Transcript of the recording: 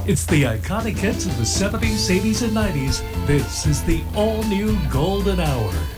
It's the iconic hits of the 70s, 80s, and 90s. This is the all-new Golden Hour.